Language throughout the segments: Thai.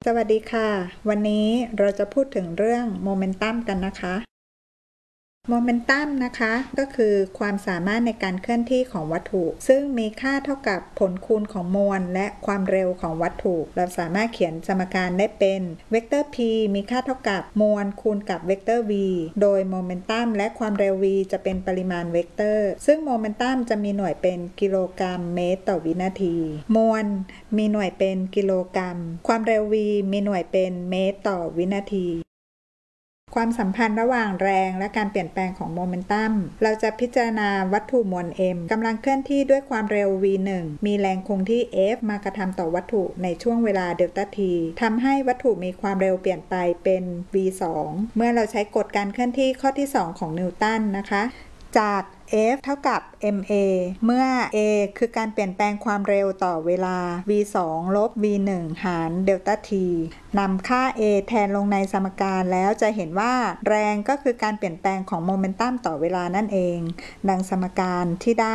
วัสดีค่ะวันนี้เราจะพูดถึงเรื่องโมเมนตัมกันนะคะโมเมนตัมนะคะก็คือความสามารถในการเคลื่อนที่ของวัตถุซึ่งมีค่าเท่ากับผลคูณของมวลและความเร็วของวัตถุเราสามารถเขียนสมการได้เป็นเวกเตอร์ p มีค่าเท่ากับมวลคูณกับเวกเตอร์ v โดยโมเมนตัมและความเร็ว v จะเป็นปริมาณเวกเตอร์ซึ่งโมเมนตัมจะมีหน่วยเป็นกิโลกรัมเมตรต่อวินาทีมวลมีหน่วยเป็นกิโลกรัมความเร็ว v มีหน่วยเป็นเมตรต่อวินาทีความสัมพันธ์ระหว่างแรงและการเปลี่ยนแปลงของโมเมนตัมเราจะพิจารณาวัตถุมวล m กำลังเคลื่อนที่ด้วยความเร็ว v1 มีแรงคงที่ f มากระทำต่อวัตถุในช่วงเวลาเดลต้า t ทำให้วัตถุมีความเร็วเปลี่ยนไปเป็น v2 เมื่อเราใช้กฎการเคลื่อนที่ข้อที่ 2 ของนิวตันนะคะจาก F เท่ากับ ma เมื่อ a คือการเปลี่ยนแปลงความเร็วต่อเวลา v2 ลบ v1 หารเดลต้า t นำค่า a แทนลงในสมการแล้วจะเห็นว่าแรงก็คือการเปลี่ยนแปลงของโมเมนตัมต่อเวลานั่นเองดังสมการที่ได้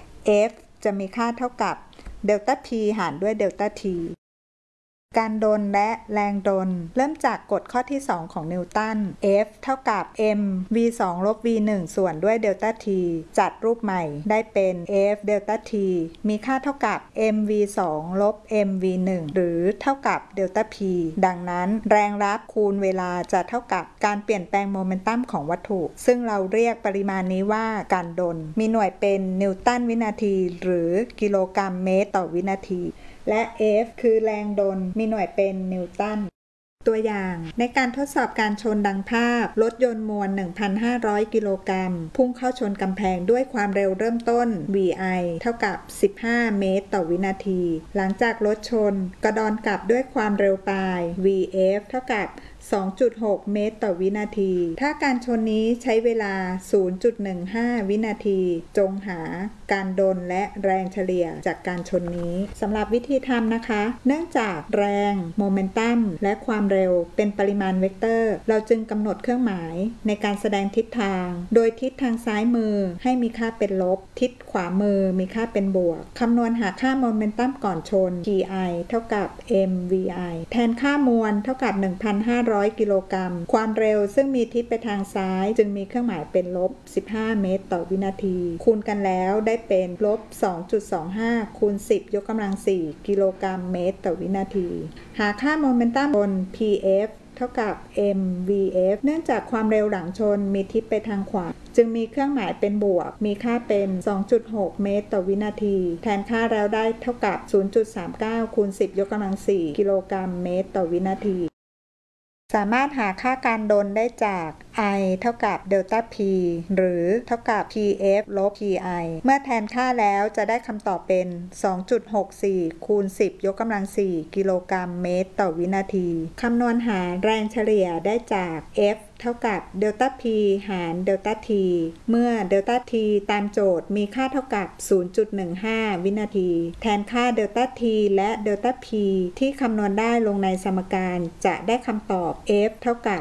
F จะมีค่าเท่ากับเดลต้า p หารด้วยเดลต้า tการดลและแรงดลเริ่มจากกฎข้อที่ 2 ของนิวตัน F เท่ากับ m v2 ลบ v1 ส่วนด้วยเดลต้า t จัดรูปใหม่ได้เป็น F เดลต้า t มีค่าเท่ากับ mv2 ลบ mv1 หรือเท่ากับเดลต้า p ดังนั้นแรงรับคูณเวลาจะเท่ากับการเปลี่ยนแปลงโมเมนตัมของวัตถุซึ่งเราเรียกปริมาณนี้ว่าการดลมีหน่วยเป็นนิวตันวินาทีหรือกิโลกรัมเมตรต่อวินาทีและ F คือแรงดลมีหน่วยเป็นนิวตันตัวอย่างในการทดสอบการชนดังภาพรถยนต์มวล 1,500 กิโลกรัมพุ่งเข้าชนกำแพงด้วยความเร็วเริ่มต้น VI เท่ากับ 15 เมตรต่อวินาทีหลังจากรถชนกระดอนกลับด้วยความเร็วปลาย VF เท่ากับ 2.6 เมตรต่อวินาทีถ้าการชนนี้ใช้เวลา 0.15 วินาทีจงหาการดลและแรงเฉลี่ยจากการชนนี้สำหรับวิธีทำนะคะเนื่องจากแรงโมเมนตัมและความเร็วเป็นปริมาณเวกเตอร์เราจึงกำหนดเครื่องหมายในการแสดงทิศทางโดยทิศทางซ้ายมือให้มีค่าเป็นลบทิศขวามือมีค่าเป็นบวกคำนวณหาค่าโมเมนตัมก่อนชน PI เท่ากับ mvi แทนค่ามวลเท่ากับ 1,500 กิโลกรัมความเร็วซึ่งมีทิศไปทางซ้ายจึงมีเครื่องหมายเป็นลบ 15 เมตรต่อวินาทีคูณกันแล้วได้เป็นลบ 2.25 คูณ 10 ยกกำลัง 4 กิโลกรัมเมตรต่อวินาทีหาค่าโมเมนตัมบน PF เท่ากับ mvf เนื่องจากความเร็วหลังชนมีทิศไปทางขวาจึงมีเครื่องหมายเป็นบวกมีค่าเป็น 2.6 เมตรต่อวินาทีแทนค่าแล้วได้เท่ากับ 0.39 คูณ 10 ยกกำลัง 4 กิโลกรัมเมตรต่อวินาทีสามารถหาค่าการดลได้จาก I เท่ากับเดลต้า P หรือเท่ากับ PF ลบ PI เมื่อแทนค่าแล้วจะได้คำตอบเป็น 2.64 คูณ 10 ยกกำลัง 4 กิโลกรัมเมตรต่อวินาทีคำนวณหาแรงเฉลี่ยได้จาก F เท่ากับเดลต้า P หารเดลต้า T เมื่อเดลต้า T ตามโจทย์มีค่าเท่ากับ 0.15 วินาทีแทนค่าเดลต้า T และเดลต้า P ที่คำนวณได้ลงในสมการจะได้คำตอบ F เท่ากับ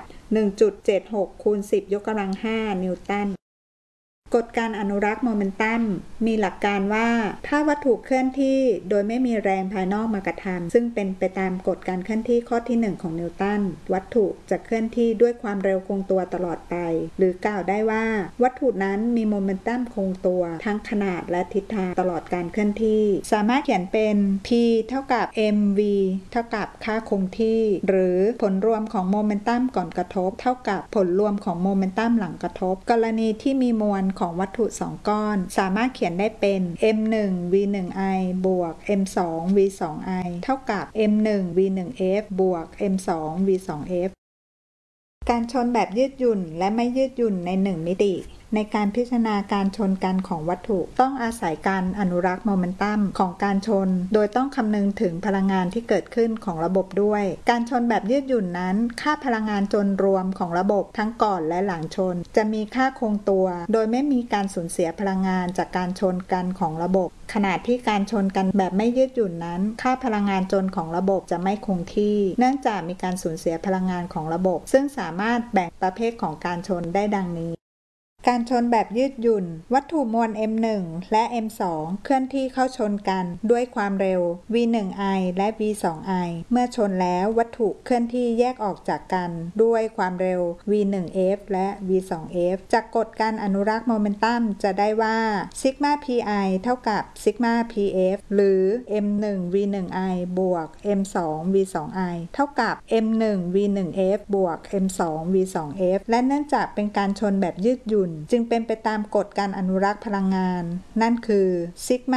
1.76 คูณ 10 ยกกำลัง 5 นิวตันกฎการอนุรักษ์โมเมนตัมมีหลักการว่าถ้าวัตถุเคลื่อนที่โดยไม่มีแรงภายนอกมากระทำซึ่งเป็นไปตามกฎการเคลื่อนที่ข้อที่ 1 ของนิวตันวัตถุจะเคลื่อนที่ด้วยความเร็วคงตัวตลอดไปหรือกล่าวได้ว่าวัตถุนั้นมีโมเมนตัมคงตัวทั้งขนาดและทิศทางตลอดการเคลื่อนที่สามารถเขียนเป็น p เท่ากับ mv เท่ากับค่าคงที่หรือผลรวมของโมเมนตัมก่อนกระทบเท่ากับผลรวมของโมเมนตัมหลังกระทบกรณีที่มีมวลของวัตถุ2ก้อนสามารถเขียนได้เป็น m1 v1i บวก m2 v2i เท่ากับ m1 v1f บวก m2 v2f การชนแบบยืดหยุ่นและไม่ยืดหยุ่นใน1มิติในการพิจารณาการชนกันของวัตถุต้องอาศัยการอนุรักษ์โมเมนตัมของการชนโดยต้องคำนึงถึงพลังงานที่เกิดขึ้นของระบบด้วยการชนแบบยืดหยุ่นนั้นค่าพลังงานจนรวมของระบบทั้งก่อนและหลังชนจะมีค่าคงตัวโดยไม่มีการสูญเสียพลังงานจากการชนกันของระบบขณะที่การชนกันแบบไม่ยืดหยุ่นนั้นค่าพลังงานจนของระบบจะไม่คงที่เนื่องจากมีการสูญเสียพลังงานของระบบซึ่งสามารถแบ่งประเภทของการชนได้ดังนี้การชนแบบยืดหยุ่นวัตถุมวล m1 และ m2 เคลื่อนที่เข้าชนกันด้วยความเร็ว v1i และ v2i เมื่อชนแล้ววัตถุเคลื่อนที่แยกออกจากกันด้วยความเร็ว v1f และ v2f จากกฎการอนุรักษ์โมเมนตัมจะได้ว่าซิกมา pi เท่ากับซิกมา pf หรือ m1 v1i บวก m2 v2i เท่ากับ m1 v1f บวก m2 v2f และเนื่องจากเป็นการชนแบบยืดหยุ่นจึงเป็นไปตามกฎการอนุรักษ์พลังงานนั่นคือซิกมา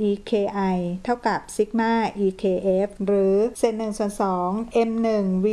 EKI เท่ากับซิกมา EKF หรือเศษ1ส่วน2 m1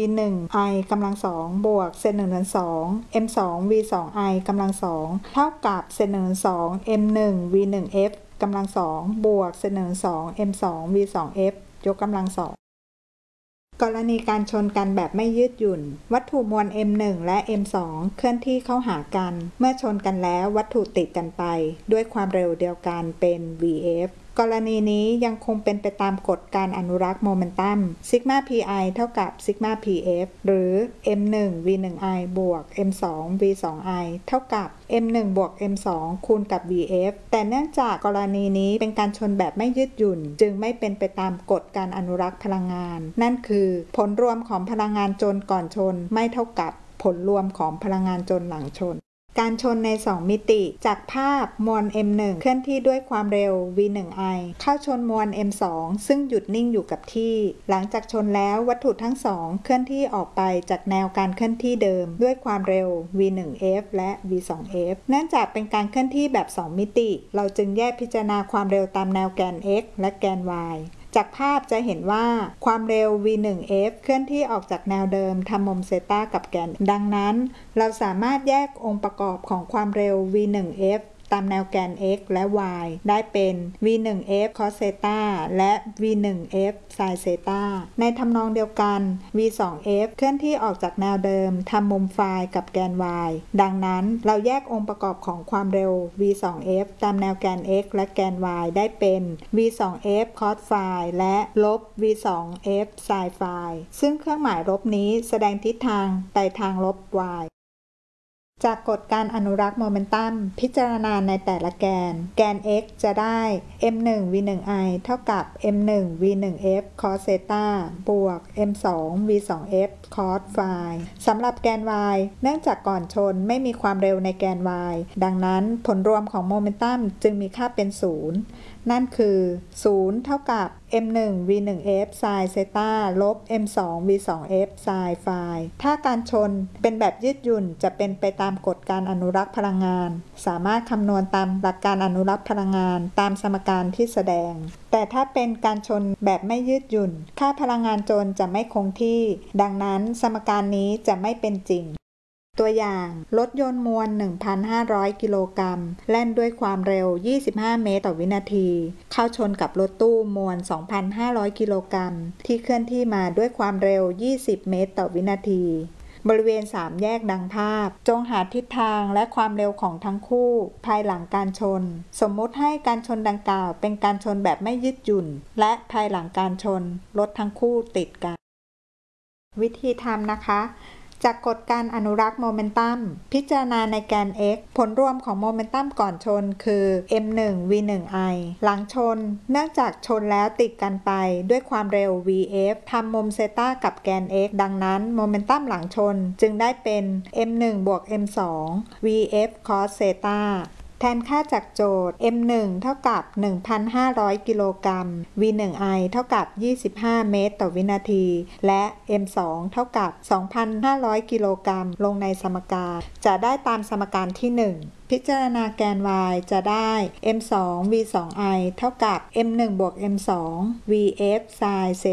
v1i กำลัง2บวกเศษ1ส่วน2 m2 v2i กำลัง2เท่ากับเศษ1ส่วน2 m1 v1f กำลัง2บวกเศษ1ส่วน2 m2 v2f ยกกำลัง2กรณีการชนกันแบบไม่ยืดหยุ่นวัตถุมวล m1 และ m2 เคลื่อนที่เข้าหากันเมื่อชนกันแล้ววัตถุติดกันไปด้วยความเร็วเดียวกันเป็น vf กรณีนี้ยังคงเป็นไปตามกฎการอนุรักษ์โมเมนตัมซิกมา pi เท่ากับซิกมา pf หรือ m1 v1i บวก m2 v2i เท่ากับ m1 บวก m2 คูณกับ vf แต่เนื่องจากกรณีนี้เป็นการชนแบบไม่ยืดหยุ่นจึงไม่เป็นไปตามกฎการอนุรักษ์พลังงานนั่นคือผลรวมของพลังงานจนก่อนชนไม่เท่ากับผลรวมของพลังงานจนหลังชนการชนใน2มิติจากภาพมวล m1 เคลื่อนที่ด้วยความเร็ว v1i เข้าชนมวล m2 ซึ่งหยุดนิ่งอยู่กับที่หลังจากชนแล้ววัตถุทั้งสองเคลื่อนที่ออกไปจากแนวการเคลื่อนที่เดิมด้วยความเร็ว v1f และ v2f เนื่องจากเป็นการเคลื่อนที่แบบ2มิติเราจึงแยกพิจารณาความเร็วตามแนวแกน x และแกน yจากภาพจะเห็นว่าความเร็ว v1f เคลื่อนที่ออกจากแนวเดิมทำมุมเซตากับแกนดังนั้นเราสามารถแยกองค์ประกอบของความเร็ว v1f ตามแนวแกน x และ y ได้เป็น v1f cos เซตาและ v1f sin เซตาในทำนองเดียวกัน v2f เคลื่อนที่ออกจากแนวเดิมทำมุมไฟกับแกน y ดังนั้นเราแยกองค์ประกอบของความเร็ว v2f ตามแนวแกน x และแกน y ได้เป็น v2f cos ไฟและลบ v2f sin ไฟซึ่งเครื่องหมายลบนี้แสดงทิศทางไปทางลบ yจากกฎการอนุรักษ์โมเมนตัมพิจารณาในแต่ละแกน x จะได้ m1 v1i เท่ากับ m1 v1f cos เซตาบวก m2 v2f cos ไฟสำหรับแกน y เนื่องจากก่อนชนไม่มีความเร็วในแกน y ดังนั้นผลรวมของโมเมนตัมจึงมีค่าเป็น0นั่นคือ0เท่ากับ m1 v1f sin เซตาลบ m2 v2f sin ไฟถ้าการชนเป็นแบบยืดหยุ่นจะเป็นไปตามกฎการอนุรักษ์พลังงานสามารถคำนวณตามหลักการอนุรักษ์พลังงานตามสมการที่แสดงแต่ถ้าเป็นการชนแบบไม่ยืดหยุ่นค่าพลังงานจนจะไม่คงที่ดังนั้นสมการนี้จะไม่เป็นจริงตัวอย่างรถยนต์มวล 1,500 กิโลกรัมแล่นด้วยความเร็ว25เมตรต่อวินาทีเข้าชนกับรถตู้มวล 2,500 กิโลกรัมที่เคลื่อนที่มาด้วยความเร็ว20เมตรต่อวินาทีบริเวณ3แยกดังภาพจงหาทิศทางและความเร็วของทั้งคู่ภายหลังการชนสมมุติให้การชนดังกล่าวเป็นการชนแบบไม่ยืดหยุ่นและภายหลังการชนรถทั้งคู่ติดกันวิธีทำนะคะจากกฎการอนุรักษ์โมเมนตัมพิจารณาในแกน x ผลรวมของโมเมนตัมก่อนชนคือ m1 v1i หลังชนเนื่องจากชนแล้วติดกันไปด้วยความเร็ว vf ทำมุมเซตากับแกน x ดังนั้นโมเมนตัมหลังชนจึงได้เป็น m1 บวก m2 vf cos เซตาแทนค่าจากโจทย์ m1 เท่ากับ 1,500 กิโลกรัม v1i เท่ากับ25เมตรต่อวินาทีและ m2 เท่ากับ 2,500 กิโลกรัมลงในสมการจะได้ตามสมการที่1พิจารณาแกน y จะได้ m2 v2i เท่ากับ m1 บวก m2 vf sin